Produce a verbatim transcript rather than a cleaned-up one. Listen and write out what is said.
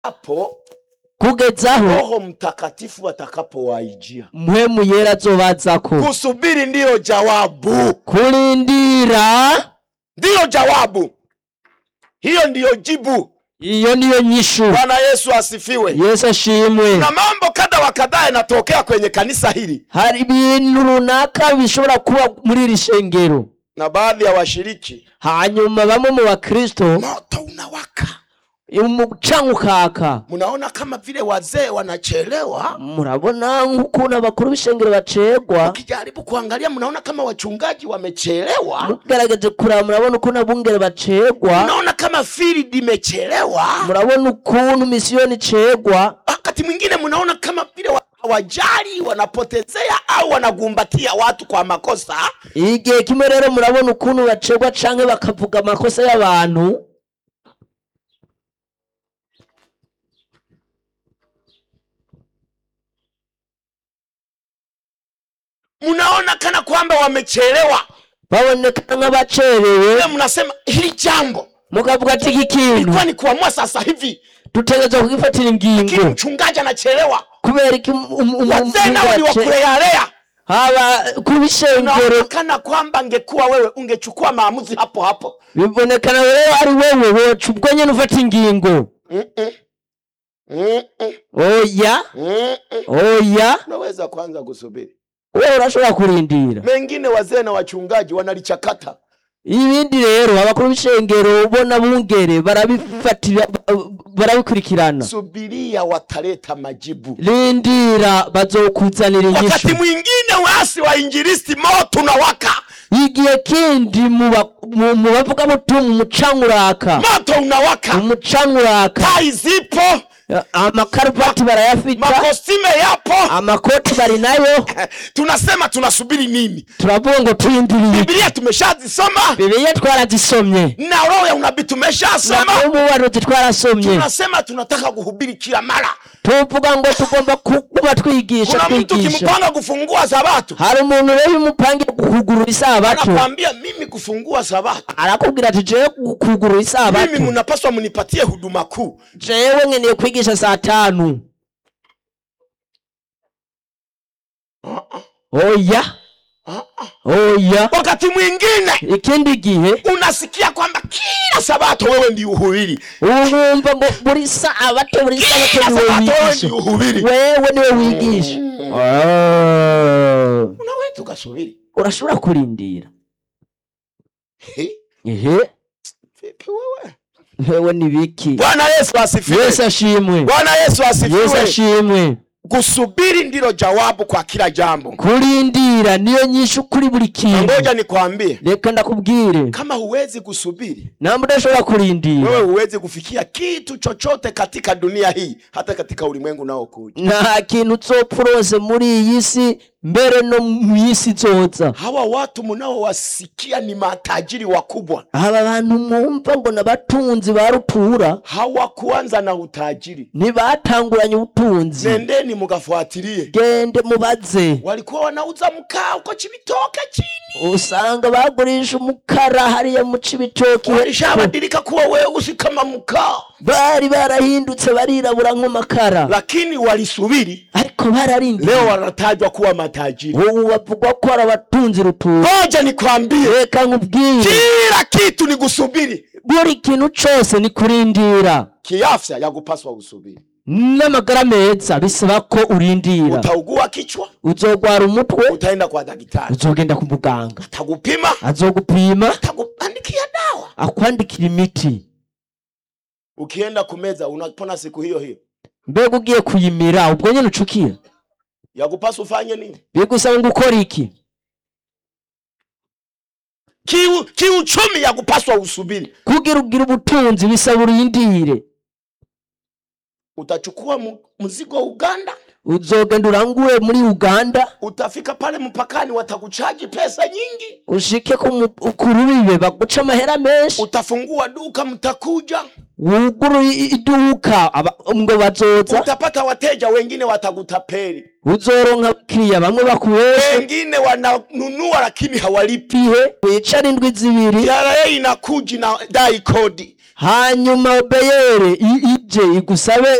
hapo kugezaho Roho Mtakatifu atakapowaijia. mpwemu yera azobazako. Kusubiri ndiyo jawabu. Kulindira ndiyo jawabu. Hiyo ndiyo jibu. iyo niyo nyishu. Bwana Yesu asifiwe. Yesu ashimwe. Na mambo kadha wa kadha yanatokea kwenye kanisa hili. Hari ibintu runaka bishobora kuba muri iri shengero. Na baadhi ya washiriki, hanyuma bamwe mu bakristo moto unawaka, umucango kaka. Munaona kama vile wazee wanachelewa. Murabona nk'ukuntu abakuru b'ishengero bacegwa. Ukijaribu kuangalia munaona kama wachungaji wamechelewa. Mugerageje kuraba murabona ukuntu abungere bacegwa. Munaona kama field imechelewa. Murabona ukuntu misiyoni cegwa. Wakati mwingine munaona kama vile hawajali, wanapotezea au wanagumbatia watu kwa makosa. Igihe kimwe rero murabona ukuntu bacegwa canke bakavuga amakosa y'abantu. Munaona kana kwamba wamechelewa. Baboneka nk'abacerewe. Mnasema hili jambo, mukavuga ati iki kintu kwani kuamua sasa hivi tutegerezwa kugifatira ingingo. Mchungaji anachelewa. Kubera iki wazee nao ni wakulea haba kubishengero. Kana kwamba ngekuwa wewe ungechukua maamuzi hapo hapo. Bibonekana wewe ari wewe wocu ubwo nyene ufata ingingo. Mm -mm. Mm -mm. Oya. Mm -mm. Oya. Unaweza kwanza kusubiri. Wewe urashobora kurindira. Mengine wazee na wachungaji wanalichakata. Ibindi rero abakuru b'ishengero ubona bungere barabifatira barabikurikirana. Subiria wataleta majibu. Lindira bazokuzanira inyishu. Wakati mwingine wasi wa injilisti moto unawaka. Igihe kindi mu bavuga butumwa umucango uraka. Moto unawaka. Umucango uraka. Tai zipo. Amakaruvati barayafita. Makostime yapo. Amakoti bari nayo. Tunasema tunasubiri nini? Turavuga ngo turindiriye. Biblia tumeshazisoma. Biblia twarazisomye. Na roho ya unabii tumeshasoma. Na ubu waro twarasomye. Tunasema tunataka kuhubiri kila mara. Tuvuga ngo tugomba kuba twigisha. Kuna mtu kimupanga kufungua sabato. Hari umuntu rero umupange kugurura isabato. Anakuambia mimi kufungua sabato. Arakubwira ati je kugurura isabato. Mimi mnapaswa munipatie huduma kuu. Jewe ngeneye kwigisha saa tanu. Uh -uh. Oya. Uh -uh. Oya. Wakati mwingine ikindi gihe unasikia kwamba kila sabato wewe ndi uhubiri. Urumva ngo buri sabato buri sabato ndi uhubiri. Wewe niwe wigisha. Mm. Oh. Unaweza ukasubiri. Urashobora kurindira. He? Ehe. Vipi wewe? Wewe ni biki? Bwana Yesu asifiwe. Yesu ashimwe. Bwana Yesu asifiwe. Yesu ashimwe. Kusubiri ndilo jawabu kwa kila jambo. Kulindira niyo nyishu kuri buri kintu. Ngoja nikwambie. Reka ndakubwire. Kama huwezi kusubiri, namba udashobora kurindira, wewe huwezi kufikia kitu chochote katika dunia hii, hata katika ulimwengu nao kuja. Nta kintu uzopfurose muri iyi si mbere no mu isi zoza. Hawa watu mnao wasikia ni matajiri wakubwa. Aba bantu mwumva ngo nabatunzi barutura. Hawakuanza na utajiri. Ni batanguranye ubutunzi. Nendeni mugafuatilie. Gende mubaze. Walikuwa wanauza mkaa uko Cibitoke chini. Usanga bagurisha umukara hariya mu Cibitoke. Walishabadilika kuwa weusi kama mkaa. Bari barahindutse barirabura nk'amakara. Lakini walisubiri. Ariko bararindi. Leo wanatajwa kuwa matajiri. Wowe wavugwa ko arabatunzi rutura. Ngoja nikwambie. Reka nkubwire. Kila kitu ni gusubiri. Buri kintu cyose ni kurindira. Kiafya yakupaswa usubiri. N'amagara meza bisaba ko urindira. Utaugua kichwa, uzogwara umutwe, utaenda kwa daktari, uzogenda ku muganga, atagupima, azogupima, atakuandikia dawa, akwandikira imiti. Ukienda kumeza unapona siku hiyo hiyo. Mbega ugiye kuyimira ubwo nyene ucukira. Yakupaswa ufanye nini? Bigusaba ngukora iki? Kiu kiuchumi yakupaswa usubiri. Kugira ugira ubutunzi bisaba urindire. Utachukua mzigo wa Uganda, uzogenda urangure muri Uganda, utafika pale mpakani watakuchaji pesa nyingi, ushike ku rubibe baguca amahera menshi, utafungua duka mtakuja, uguru iduka ngo bazoza, utapata wateja wengine watakutapeli, uzoronka kiriya bamwe bakuweshe, wengine wananunua lakini hawalipi, wicara indwi zibiri, yara inakuji na dai kodi, hanyuma Beyeri i- ije igusabe